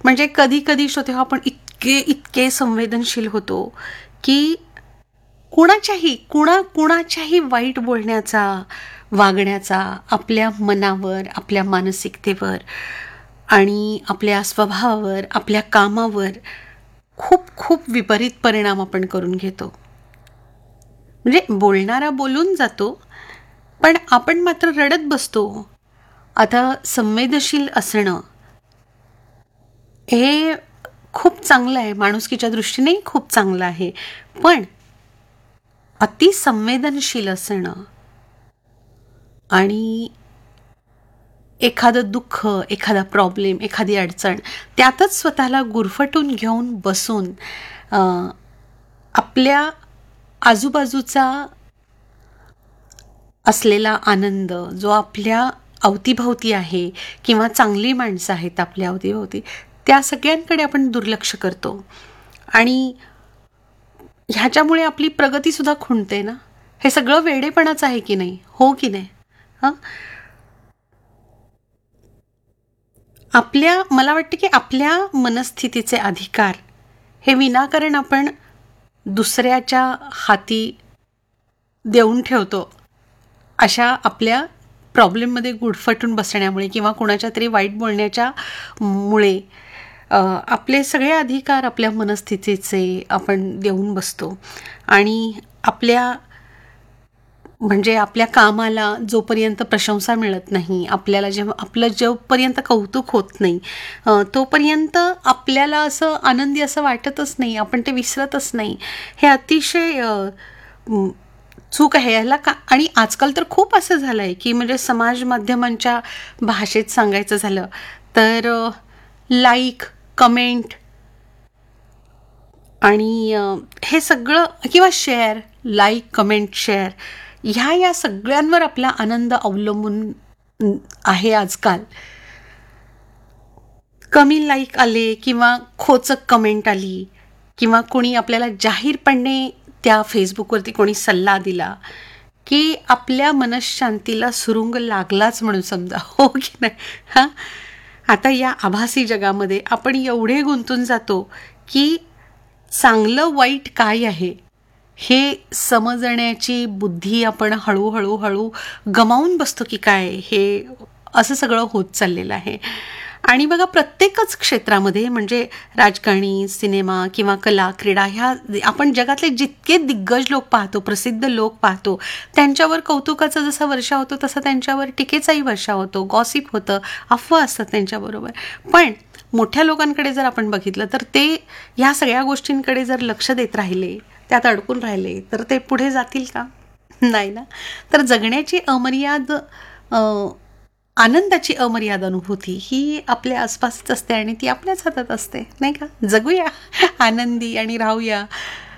म्हणजे कधी कधी श्रोते आपण इतके इतके संवेदनशील होतो की कुणाच्याही वाईट बोलण्याचा, वागण्याचा आपल्या मनावर, आपल्या मानसिकतेवर आणि आपल्या स्वभावावर, आपल्या कामावर खूप खूप विपरीत परिणाम आपण करून घेतो. म्हणजे बोलणारा बोलून जातो, पण आपण मात्र रडत बसतो. आता संवेदनशील असणं हे खूप चांगलं आहे, माणुसकीच्या दृष्टीनेही खूप चांगलं आहे. पण अति संवेदनशील असणं आणि एखादं दुःख, एखादा प्रॉब्लेम, एखादी अडचण त्यातच स्वतःला गुरफटून घेऊन बसून आपल्या आजूबाजूचा असलेला आनंद जो आपल्या अवतीभवती आहे किंवा चांगली माणसं आहेत आपल्या अवतीभवती, त्या सगळ्यांकडे आपण दुर्लक्ष करतो आणि ह्याच्यामुळे आपली प्रगतीसुद्धा खुंटते ना. हे सगळं वेडेपणाच आहे की नाही, हो की नाही? हां, मला वाटतं की आपल्या मनस्थितीचे अधिकार हे विनाकारण आपण दुसऱ्याच्या हाती देऊन ठेवतो. अशा आपल्या प्रॉब्लेममध्ये गुडफटून बसण्यामुळे किंवा कुणाच्या तरी वाईट बोलण्याच्या मुळे आपले सगळे अधिकार आपल्या मनस्थितीचे आपण देऊन बसतो आणि म्हणजे आपल्या कामाला जोपर्यंत प्रशंसा मिळत नाही, आपल्याला जेव्हा आपलं जोपर्यंत कौतुक होत नाही, तोपर्यंत आपल्याला असं आनंदी असं वाटतच नाही, आपण ते विसरतच नाही. हे अतिशय चूक आहे याला का. आणि आजकाल तर खूप असं झालं आहे की म्हणजे समाज माध्यमांच्या भाषेत सांगायचं झालं तर लाईक, कमेंट आणि हे सगळं किंवा शेअर, लाईक, कमेंट, शेअर या सगळ्यांवर आपला आनंद अवलंबून आहे आजकाल. कमी लाईक आले किंवा खोचक कमेंट आली किंवा कोणी आपल्याला जाहीरपणे त्या फेसबुकवरती कोणी सल्ला दिला की आपल्या मनःशांतीला सुरुंग लागलाच म्हणून समजा, हो की नाही? हां, आता या आभासी जगामध्ये आपण एवढे गुंतून जातो की चांगलं वाईट काय आहे हे समजण्याची बुद्धी आपण हळू गमावून बसतो की काय, हे असं सगळं होत चाललेलं आहे. आणि बघा प्रत्येकच क्षेत्रामध्ये म्हणजे राजकारणी, सिनेमा किंवा कला, क्रीडा ह्या आपण जगातले जितके दिग्गज लोक पाहतो, प्रसिद्ध लोक पाहतो, त्यांच्यावर कौतुकाचा जसा वर्षा होतो तसा त्यांच्यावर टीकेचाही वर्षा होतो, गॉसिप होतं, अफवा असतात त्यांच्याबरोबर. पण मोठ्या लोकांकडे जर आपण बघितलं तर ते ह्या सगळ्या गोष्टींकडे जर लक्ष देत राहिले, त्यात अडकून राहिले तर ते पुढे जातील का? नाही ना. तर जगण्याची आनंदाची अमर्याद अनुभूती ही आपल्या आसपासच असते आणि ती आपल्याच हातात असते, नाही का? जगूया आनंदी आणि राहूया